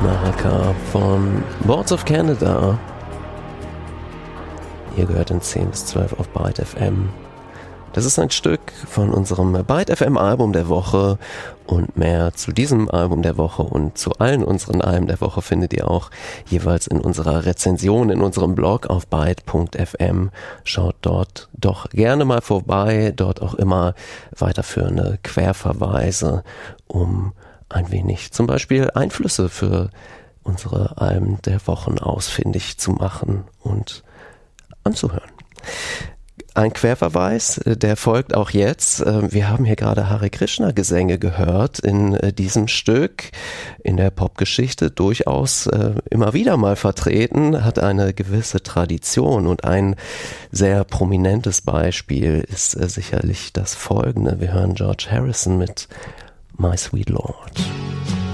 America von Boards of Canada. Ihr gehört in 10 bis 12 auf Byte FM. Das ist ein Stück von unserem Byte FM Album der Woche, und mehr zu diesem Album der Woche und zu allen unseren Alben der Woche findet ihr auch jeweils in unserer Rezension in unserem Blog auf byte.fm. Schaut dort doch gerne mal vorbei, dort auch immer weiterführende Querverweise, um ein wenig zum Beispiel Einflüsse für unsere Alben der Wochen ausfindig zu machen und anzuhören. Ein Querverweis, der folgt auch jetzt. Wir haben hier gerade Hare Krishna Gesänge gehört in diesem Stück, in der Popgeschichte durchaus immer wieder mal vertreten, hat eine gewisse Tradition, und ein sehr prominentes Beispiel ist sicherlich das folgende. Wir hören George Harrison mit My Sweet Lord.